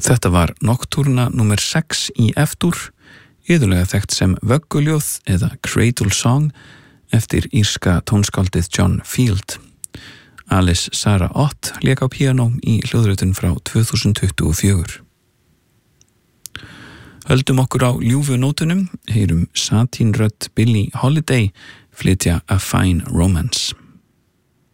Þetta var Nocturna nr. 6 í F-dúr, iðulega þekkt sem vögguljóð eða Cradle Song eftir írska tónskáldið John Field. Alice Sarah Ott lék á píanó í hljóðritun frá 2024. Höldum okkur á ljúfu nótunum, heyrum satínrödd Billie Holiday flytja A Fine Romance.